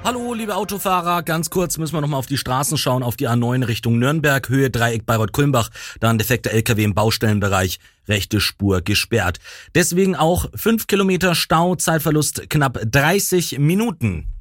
Hallo, liebe Autofahrer, ganz kurz müssen wir nochmal auf die Straßen schauen, auf die A9 Richtung Nürnberg, Höhe Dreieck Bayreuth-Kulmbach, da ein defekter LKW im Baustellenbereich, rechte Spur gesperrt. Deswegen auch 5 Kilometer Stau, Zeitverlust knapp 30 Minuten.